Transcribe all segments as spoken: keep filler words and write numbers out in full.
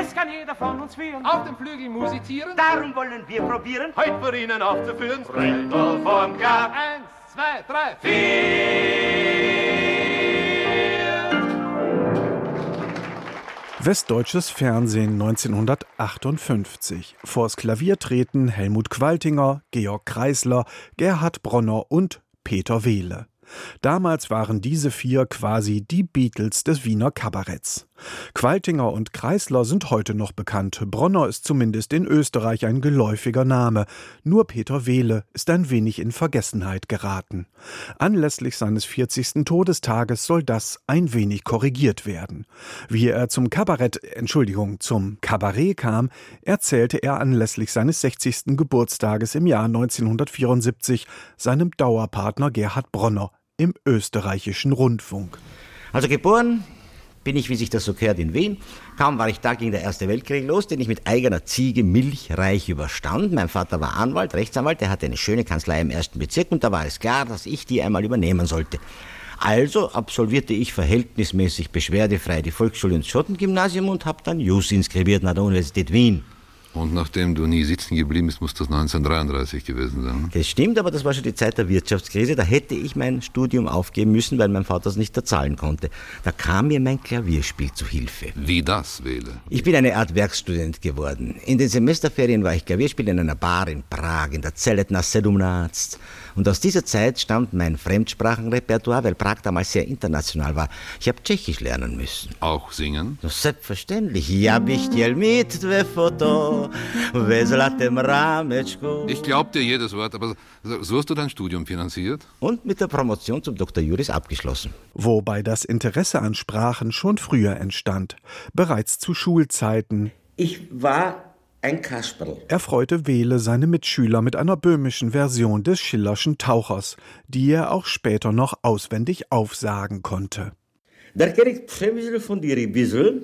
Es kann jeder von uns führen, auf dem Flügel musizieren. Darum wollen wir probieren, heute für Ihnen aufzuführen. Fredel vom Gab. Eins, zwei, drei, vier. Westdeutsches Fernsehen neunzehnhundertachtundfünfzig. Vors Klavier treten Helmut Qualtinger, Georg Kreisler, Gerhard Bronner und Peter Wehle. Damals waren diese vier quasi die Beatles des Wiener Kabaretts. Qualtinger und Kreisler sind heute noch bekannt. Bronner ist zumindest in Österreich ein geläufiger Name. Nur Peter Wehle ist ein wenig in Vergessenheit geraten. Anlässlich seines vierzigsten Todestages soll das ein wenig korrigiert werden. Wie er zum Kabarett, Entschuldigung, zum Kabarett kam, erzählte er anlässlich seines sechzigsten Geburtstages im Jahr neunzehnhundertvierundsiebzig seinem Dauerpartner Gerhard Bronner im österreichischen Rundfunk. Also geboren bin ich, wie sich das so gehört, in Wien. Kaum war ich da, ging der Erste Weltkrieg los, den ich mit eigener Ziege milchreich überstand. Mein Vater war Anwalt, Rechtsanwalt, der hatte eine schöne Kanzlei im ersten Bezirk und da war es klar, dass ich die einmal übernehmen sollte. Also absolvierte ich verhältnismäßig beschwerdefrei die Volksschule und das Schottengymnasium und habe dann Jus inskribiert nach der Universität Wien. Und nachdem du nie sitzen geblieben bist, muss das neunzehnhundertdreiunddreißig gewesen sein. Das stimmt, aber das war schon die Zeit der Wirtschaftskrise. Da hätte ich mein Studium aufgeben müssen, weil mein Vater es nicht erzahlen konnte. Da kam mir mein Klavierspiel zu Hilfe. Wie das, Wehle? Ich bin eine Art Werkstudent geworden. In den Semesterferien war ich Klavierspieler in einer Bar in Prag, in der Celetna sedemnajst. Und aus dieser Zeit stammt mein Fremdsprachenrepertoire, weil Prag damals sehr international war. Ich habe Tschechisch lernen müssen. Auch singen? No, selbstverständlich. Ja bych chtěl mít dvě foto ve zlatém rámečku. Ich glaub dir jedes Wort, aber so hast du dein Studium finanziert? Und mit der Promotion zum Doktor Juris abgeschlossen. Wobei das Interesse an Sprachen schon früher entstand. Bereits zu Schulzeiten. Ich war ein Kasperl. Erfreute Wehle seine Mitschüler mit einer böhmischen Version des Schillerschen Tauchers, die er auch später noch auswendig aufsagen konnte. Der König Przemysl von die Ribissel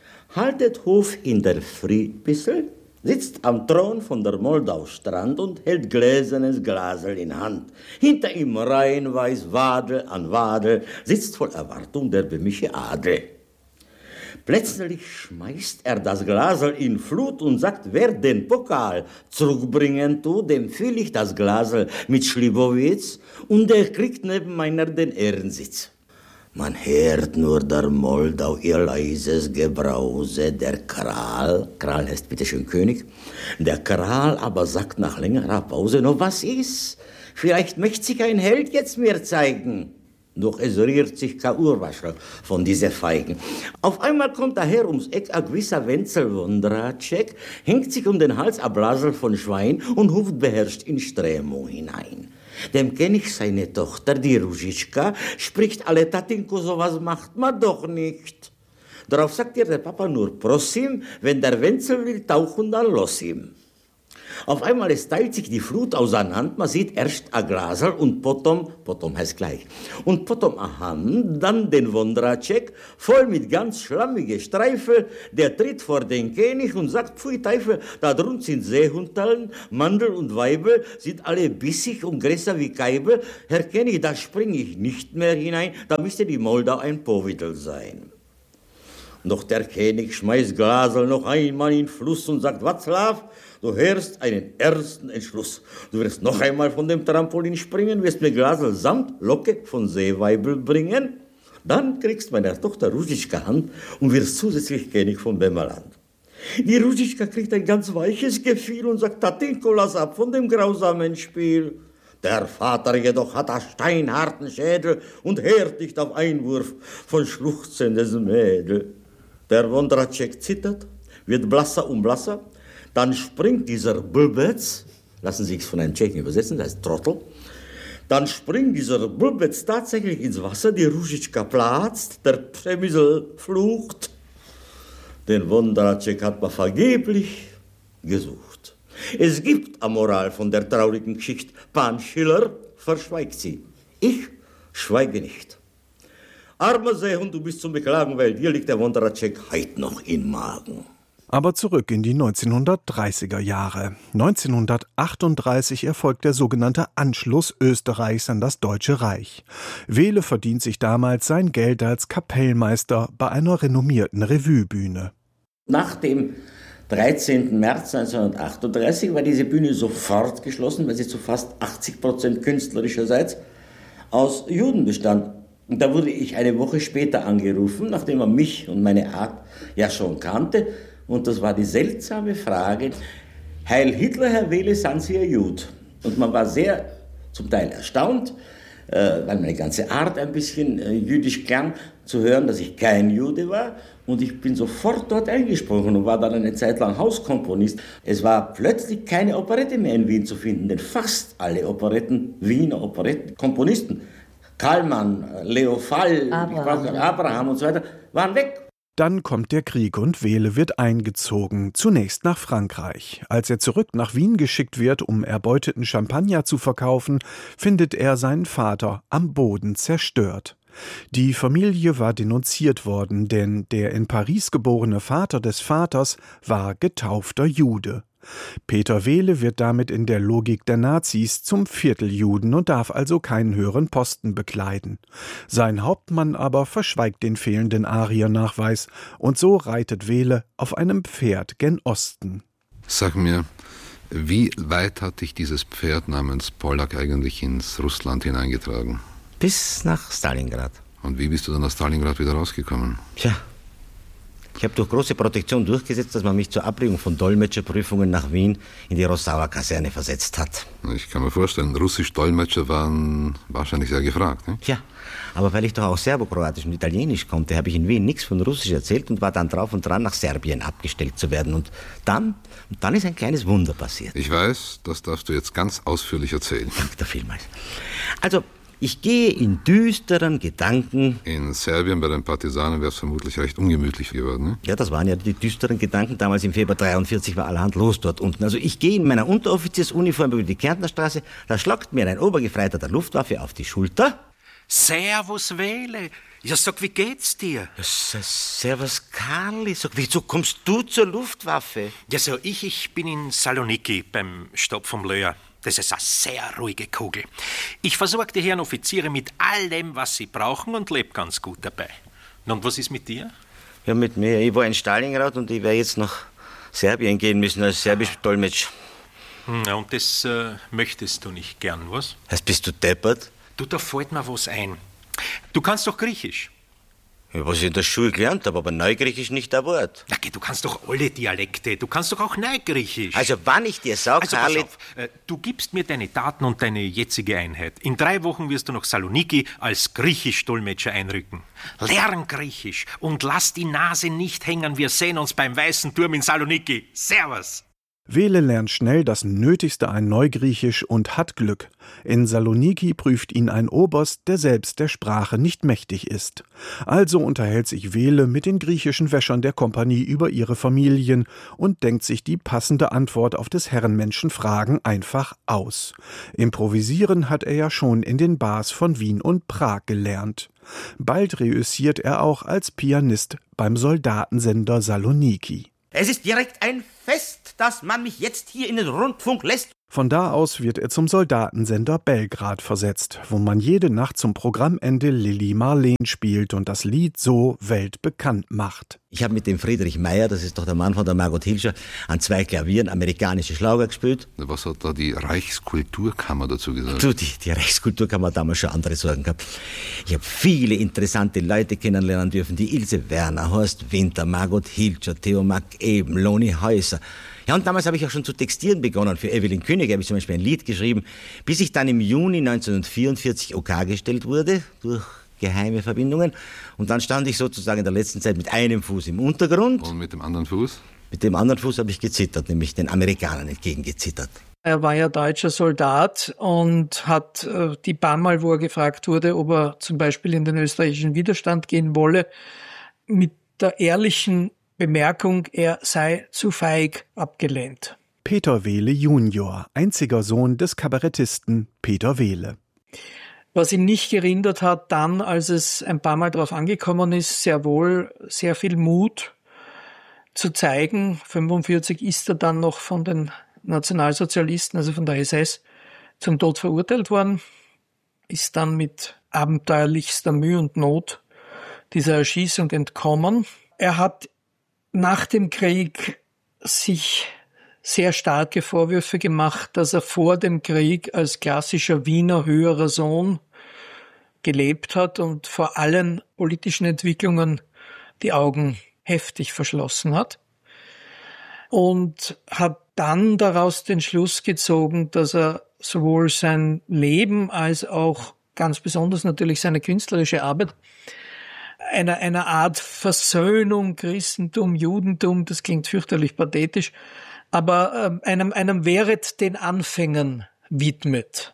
haltet Hof in der Friedbissel, sitzt am Thron von der Moldau-Strand und hält gläsernes Glasel in Hand. Hinter ihm Rhein weiß Wadel an Wadel, sitzt voll Erwartung der böhmische Adel. Plötzlich schmeißt er das Glasel in Flut und sagt, wer den Pokal zurückbringen tut, dem füll ich das Glasel mit Schlibowitz und der kriegt neben meiner den Ehrensitz. Man hört nur der Moldau ihr leises Gebrause, der Kral, Kral heißt bitteschön König, der Kral aber sagt nach längerer Pause, no was ist? Vielleicht möchte sich ein Held jetzt mir zeigen. Doch es rührt sich kein Urwaschel von diese Feigen. Auf einmal kommt daher ums Eck ein gewisser Wenzel Wondracek, hängt sich um den Hals ein Blasel von Schwein und ruft beherrscht in Strömung hinein. Dem kenn ich seine Tochter, die Ruziczka, spricht alle Tatinko, sowas macht man doch nicht. Darauf sagt ihr der Papa nur, prosim, wenn der Wenzel will tauchen, dann los ihm. Auf einmal es teilt sich die Flut auseinander, man sieht erst ein Glasel und potom, potom heißt gleich, und potom a Hand, dann den Wondracek, voll mit ganz schlammige Streife, der tritt vor den König und sagt, pfui Teufel, da drunten sind Seehundeln, Mandel und Weibe, sind alle bissig und größer wie Keibe, Herr König, da spring ich nicht mehr hinein, da müsste die Moldau ein Powidl sein. Doch der König schmeißt Glasel noch einmal in den Fluss und sagt, Watzlaw, du hörst einen ersten Entschluss. Du wirst noch einmal von dem Trampolin springen, wirst mir Glasel samt Locke von Seeweibel bringen. Dann kriegst meiner Tochter Ruziczka Hand und wirst zusätzlich König von Böhmerland. Die Ruziczka kriegt ein ganz weiches Gefühl und sagt, Tatinko, lass ab von dem grausamen Spiel. Der Vater jedoch hat einen steinharten Schädel und hört nicht auf Einwurf von schluchzendes Mädel. Der Wondracek zittert, wird blasser und blasser, dann springt dieser Bulbetz, lassen Sie es von einem Tschechen übersetzen, das heißt Trottel, dann springt dieser Bulbetz tatsächlich ins Wasser, die Ruziczka platzt, der Przemysl flucht. Den Wondracek hat man vergeblich gesucht. Es gibt eine Moral von der traurigen Geschichte. Pan Schiller verschweigt sie. Ich schweige nicht. Armer Seehund, du bist zum Beklagen, weil dir liegt der Wondracek heut noch im Magen. Aber zurück in die neunzehnhundertdreißiger Jahre. neunzehnhundertachtunddreißig erfolgt der sogenannte Anschluss Österreichs an das Deutsche Reich. Wehle verdient sich damals sein Geld als Kapellmeister bei einer renommierten Revuebühne. Nach dem dreizehnten März neunzehnhundertachtunddreißig war diese Bühne sofort geschlossen, weil sie zu fast achtzig Prozent künstlerischerseits aus Juden bestand. Und da wurde ich eine Woche später angerufen, nachdem er mich und meine Art ja schon kannte. Und das war die seltsame Frage: Heil Hitler, Herr Wehle, sind Sie ein Jud? Und man war sehr zum Teil erstaunt, äh, weil meine ganze Art ein bisschen äh, jüdisch klang, zu hören, dass ich kein Jude war. Und ich bin sofort dort eingesprungen und war dann eine Zeit lang Hauskomponist. Es war plötzlich keine Operette mehr in Wien zu finden, denn fast alle Operetten, Wiener Operettenkomponisten, Kallmann, Leo Fall, Abraham. Abraham und so weiter, waren weg. Dann kommt der Krieg und Wehle wird eingezogen, zunächst nach Frankreich. Als er zurück nach Wien geschickt wird, um erbeuteten Champagner zu verkaufen, findet er seinen Vater am Boden zerstört. Die Familie war denunziert worden, denn der in Paris geborene Vater des Vaters war getaufter Jude. Peter Wehle wird damit in der Logik der Nazis zum Vierteljuden und darf also keinen höheren Posten bekleiden. Sein Hauptmann aber verschweigt den fehlenden Ariernachweis und so reitet Wehle auf einem Pferd gen Osten. Sag mir, wie weit hat dich dieses Pferd namens Pollack eigentlich ins Russland hineingetragen? Bis nach Stalingrad. Und wie bist du dann aus Stalingrad wieder rausgekommen? Tja, ich habe durch große Protektion durchgesetzt, dass man mich zur Ablegung von Dolmetscherprüfungen nach Wien in die Rossauer Kaserne versetzt hat. Ich kann mir vorstellen, Russisch-Dolmetscher waren wahrscheinlich sehr gefragt. Ne? Tja, aber weil ich doch auch Serbokroatisch und Italienisch konnte, habe ich in Wien nichts von Russisch erzählt und war dann drauf und dran, nach Serbien abgestellt zu werden. Und dann, und dann ist ein kleines Wunder passiert. Ich weiß, das darfst du jetzt ganz ausführlich erzählen. Danke dir vielmals. Also, ich gehe in düsteren Gedanken. In Serbien bei den Partisanen wäre es vermutlich recht ungemütlich geworden, ne? Ja, das waren ja die düsteren Gedanken. Damals im Februar dreiundvierzig war allerhand los dort unten. Also ich gehe in meiner Unteroffiziersuniform über die Kärntnerstraße, da schlagt mir ein Obergefreiter der Luftwaffe auf die Schulter. Servus, Wehle. Ja, sag, wie geht's dir? Ja, servus, Karli. Sag, wieso kommst du zur Luftwaffe? Ja, so, ich, ich bin in Saloniki beim Stopp vom Löhr. Das ist eine sehr ruhige Kugel. Ich versorge die Herren Offiziere mit allem, was sie brauchen und lebe ganz gut dabei. Und was ist mit dir? Ja, mit mir. Ich war in Stalingrad und ich werde jetzt nach Serbien gehen müssen als Serbisch-Dolmetsch. Ja, und das äh, möchtest du nicht gern, was? Was, bist du deppert? Du, da fällt mir was ein. Du kannst doch Griechisch. Ja, was ich in der Schule gelernt habe, aber Neugriechisch nicht ein Wort. Na, du kannst doch alle Dialekte. Du kannst doch auch Neugriechisch. Also, wann ich dir sage, also, pass auf, äh, du gibst mir deine Daten und deine jetzige Einheit. In drei Wochen wirst du nach Saloniki als Griechisch-Dolmetscher einrücken. Lern Griechisch und lass die Nase nicht hängen. Wir sehen uns beim Weißen Turm in Saloniki. Servus! Wehle lernt schnell das Nötigste an Neugriechisch und hat Glück. In Saloniki prüft ihn ein Oberst, der selbst der Sprache nicht mächtig ist. Also unterhält sich Wehle mit den griechischen Wäschern der Kompanie über ihre Familien und denkt sich die passende Antwort auf des Herrenmenschen Fragen einfach aus. Improvisieren hat er ja schon in den Bars von Wien und Prag gelernt. Bald reüssiert er auch als Pianist beim Soldatensender Saloniki. Es ist direkt ein Fest, dass man mich jetzt hier in den Rundfunk lässt. Von da aus wird er zum Soldatensender Belgrad versetzt, wo man jede Nacht zum Programmende Lili Marleen spielt und das Lied so weltbekannt macht. Ich habe mit dem Friedrich Meyer, das ist doch der Mann von der Margot Hilscher, an zwei Klavieren amerikanische Schlager gespielt. Was hat da die Reichskulturkammer dazu gesagt? Du, die, die Reichskulturkammer hat damals schon andere Sorgen gehabt. Ich habe viele interessante Leute kennenlernen dürfen, die Ilse Werner, Horst Winter, Margot Hilscher, Theo Mack-Eben, Loni Häuser. Ja, und damals habe ich auch schon zu textieren begonnen. Für Evelyn Künig habe ich zum Beispiel ein Lied geschrieben, bis ich dann im Juni neunzehnhundertvierundvierzig OK gestellt wurde, durch geheime Verbindungen. Und dann stand ich sozusagen in der letzten Zeit mit einem Fuß im Untergrund. Und mit dem anderen Fuß? Mit dem anderen Fuß habe ich gezittert, nämlich den Amerikanern entgegengezittert. Er war ja deutscher Soldat und hat äh, die paar Mal, wo er gefragt wurde, ob er zum Beispiel in den österreichischen Widerstand gehen wolle, mit der ehrlichen Bemerkung, er sei zu feig, abgelehnt. Peter Wehle Junior, einziger Sohn des Kabarettisten Peter Wehle. Was ihn nicht gerindert hat, dann, als es ein paar Mal drauf angekommen ist, sehr wohl sehr viel Mut zu zeigen. fünfundvierzig ist er dann noch von den Nationalsozialisten, also von der S S, zum Tod verurteilt worden, ist dann mit abenteuerlichster Mühe und Not dieser Erschießung entkommen. Er hat nach dem Krieg sich sehr starke Vorwürfe gemacht, dass er vor dem Krieg als klassischer Wiener höherer Sohn gelebt hat und vor allen politischen Entwicklungen die Augen heftig verschlossen hat. Und hat dann daraus den Schluss gezogen, dass er sowohl sein Leben als auch ganz besonders natürlich seine künstlerische Arbeit einer, einer Art Versöhnung, Christentum, Judentum, das klingt fürchterlich pathetisch, aber äh, einem, einem Wehret den Anfängen widmet.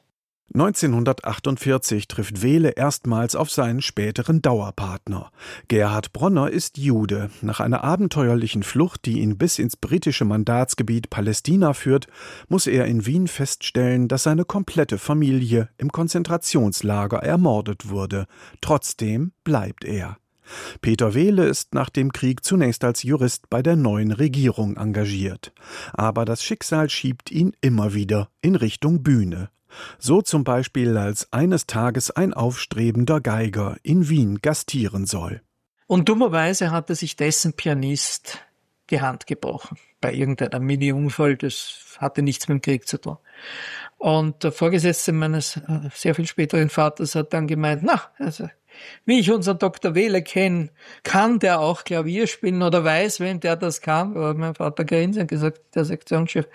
neunzehnhundertachtundvierzig trifft Wehle erstmals auf seinen späteren Dauerpartner. Gerhard Bronner ist Jude. Nach einer abenteuerlichen Flucht, die ihn bis ins britische Mandatsgebiet Palästina führt, muss er in Wien feststellen, dass seine komplette Familie im Konzentrationslager ermordet wurde. Trotzdem bleibt er. Peter Wehle ist nach dem Krieg zunächst als Jurist bei der neuen Regierung engagiert. Aber das Schicksal schiebt ihn immer wieder in Richtung Bühne. So zum Beispiel, als eines Tages ein aufstrebender Geiger in Wien gastieren soll. Und dummerweise hatte sich dessen Pianist die Hand gebrochen. Bei irgendeinem Mini-Unfall, das hatte nichts mit dem Krieg zu tun. Und der Vorgesetzte meines sehr viel späteren Vaters hat dann gemeint, na, also, wie ich unseren Doktor Wehle kenne, kann der auch Klavier spielen oder weiß, wenn der das kann. Aber mein Vater grinst und gesagt, der Sektionschef,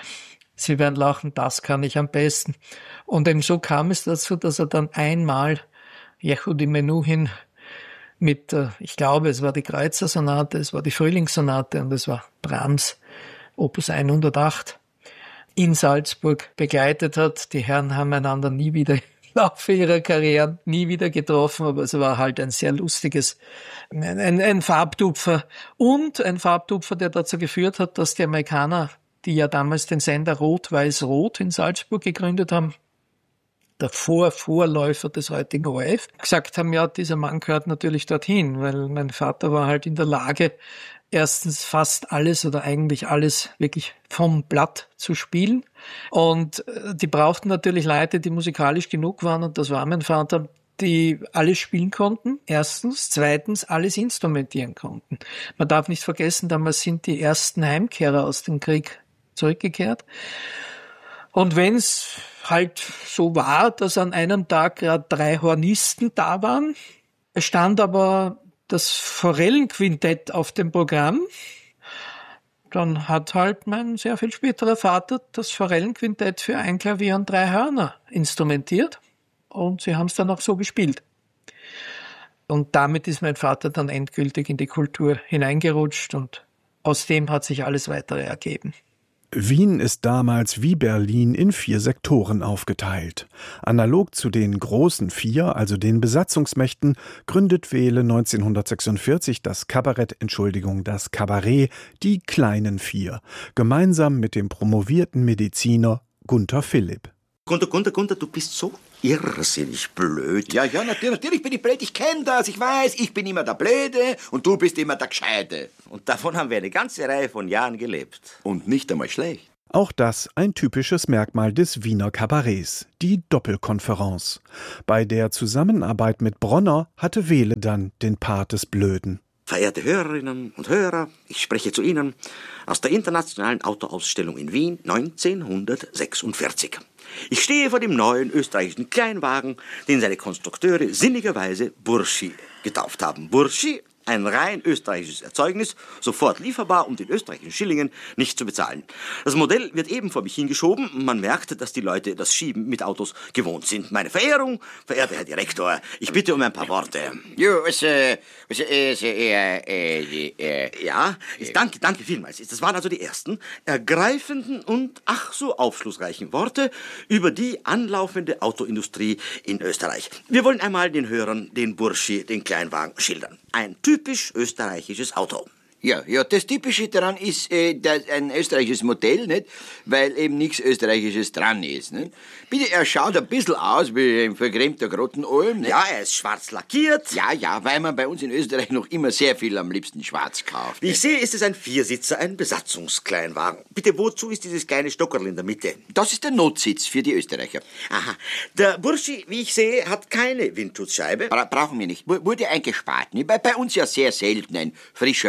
Sie werden lachen, das kann ich am besten. Und eben so kam es dazu, dass er dann einmal Yehudi Menuhin mit, ich glaube, es war die Kreutzer-Sonate, es war die Frühlingssonate und es war Brahms, Opus hundertacht, in Salzburg begleitet hat. Die Herren haben einander nie wieder im Laufe ihrer Karriere nie wieder getroffen, aber es war halt ein sehr lustiges, ein, ein, ein Farbtupfer und ein Farbtupfer, der dazu geführt hat, dass die Amerikaner, die ja damals den Sender Rot-Weiß-Rot in Salzburg gegründet haben, der Vorvorläufer des heutigen O R F, gesagt haben, ja, dieser Mann gehört natürlich dorthin, weil mein Vater war halt in der Lage, erstens fast alles oder eigentlich alles wirklich vom Blatt zu spielen. Und die brauchten natürlich Leute, die musikalisch genug waren, und das war mein Vater, die alles spielen konnten, erstens. Zweitens, alles instrumentieren konnten. Man darf nicht vergessen, damals sind die ersten Heimkehrer aus dem Krieg zurückgekehrt. Und wenn es halt so war, dass an einem Tag gerade drei Hornisten da waren, stand aber das Forellenquintett auf dem Programm, dann hat halt mein sehr viel späterer Vater das Forellenquintett für ein Klavier und drei Hörner instrumentiert und sie haben es dann auch so gespielt. Und damit ist mein Vater dann endgültig in die Kultur hineingerutscht und aus dem hat sich alles weitere ergeben. Wien ist damals wie Berlin in vier Sektoren aufgeteilt. Analog zu den großen vier, also den Besatzungsmächten, gründet Wehle neunzehnhundertsechsundvierzig das Kabarett, Entschuldigung, das Kabarett, die kleinen vier, gemeinsam mit dem promovierten Mediziner Gunther Philipp. Gunther, Gunther, Gunther, du bist so irrsinnig blöd. Ja, ja, natürlich, natürlich bin ich blöd. Ich kenne das, ich weiß, ich bin immer der Blöde und du bist immer der Gescheite. Und davon haben wir eine ganze Reihe von Jahren gelebt. Und nicht einmal schlecht. Auch das ein typisches Merkmal des Wiener Kabarets, die Doppelkonferenz. Bei der Zusammenarbeit mit Bronner hatte Wehle dann den Part des Blöden. Verehrte Hörerinnen und Hörer, ich spreche zu Ihnen aus der Internationalen Autoausstellung in Wien neunzehnhundertsechsundvierzig. Ich stehe vor dem neuen österreichischen Kleinwagen, den seine Konstrukteure sinnigerweise Burschi getauft haben. Burschi, ein rein österreichisches Erzeugnis, sofort lieferbar, um den österreichischen Schillingen nicht zu bezahlen. Das Modell wird eben vor mich hingeschoben. Man merkt, dass die Leute das Schieben mit Autos gewohnt sind. Meine Verehrung, verehrter Herr Direktor, ich bitte um ein paar Worte. Jo, also, also, also, äh, äh, äh, Ja, ich danke, danke vielmals. Das waren also die ersten ergreifenden und ach so aufschlussreichen Worte über die anlaufende Autoindustrie in Österreich. Wir wollen einmal den Hörern den Burschi, den Kleinwagen, schildern. Ein typisch österreichisches Auto. Ja, ja, das Typische daran ist äh, das ein österreichisches Modell, nicht? Weil eben nichts Österreichisches dran ist. Nicht? Bitte, er schaut ein bisschen aus wie ein vergrämter Grottenolm. Nicht? Ja, er ist schwarz lackiert. Ja, ja, weil man bei uns in Österreich noch immer sehr viel am liebsten schwarz kauft. Wie ich sehe, ist es ein Viersitzer, ein Besatzungskleinwagen. Bitte, wozu ist dieses kleine Stockerl in der Mitte? Das ist der Notsitz für die Österreicher. Aha. Der Burschi, wie ich sehe, hat keine Windschutzscheibe. Bra brauchen wir nicht. W wurde eingespart. Nicht? Bei, bei uns ja sehr selten ein frischer Wind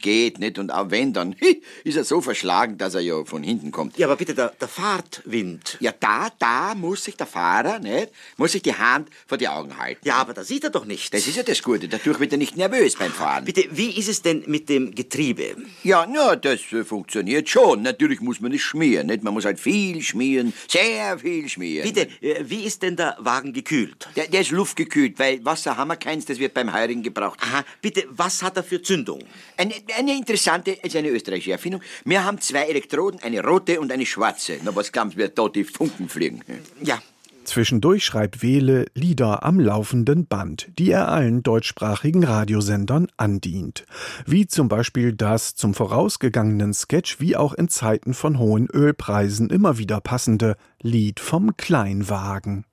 geht, nicht? Und auch wenn, dann hi, ist er so verschlagen, dass er ja von hinten kommt. Ja, aber bitte, der, der Fahrtwind. Ja, da, da muss sich der Fahrer, nicht? Muss sich die Hand vor die Augen halten. Ja, aber da sieht er doch nicht. Das ist ja das Gute, dadurch wird er nicht nervös beim Fahren. Bitte, wie ist es denn mit dem Getriebe? Ja, na, das äh, funktioniert schon. Natürlich muss man es schmieren, nicht? Man muss halt viel schmieren, sehr viel schmieren. Bitte, äh, wie ist denn der Wagen gekühlt? Der, der ist luftgekühlt, weil Wasser haben wir keins, das wird beim Heurigen gebraucht. Aha, bitte, was hat er für Zündung? Eine, eine interessante, ist eine österreichische Erfindung. Wir haben zwei Elektroden, eine rote und eine schwarze. Na, was glauben Sie, wie dort die Funken fliegen? Ja. Zwischendurch schreibt Wehle Lieder am laufenden Band, die er allen deutschsprachigen Radiosendern andient. Wie zum Beispiel das zum vorausgegangenen Sketch wie auch in Zeiten von hohen Ölpreisen immer wieder passende Lied vom Kleinwagen.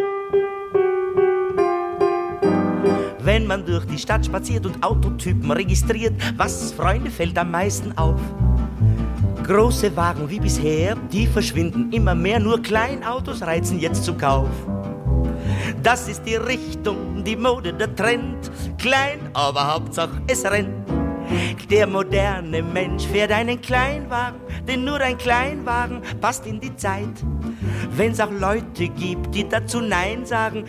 Wenn man durch die Stadt spaziert und Autotypen registriert, was, Freunde, fällt am meisten auf? Große Wagen wie bisher, die verschwinden immer mehr, nur Kleinautos reizen jetzt zum Kauf. Das ist die Richtung, die Mode, der Trend, klein, aber Hauptsache es rennt. Der moderne Mensch fährt einen Kleinwagen, denn nur ein Kleinwagen passt in die Zeit. Wenn's auch Leute gibt, die dazu Nein sagen,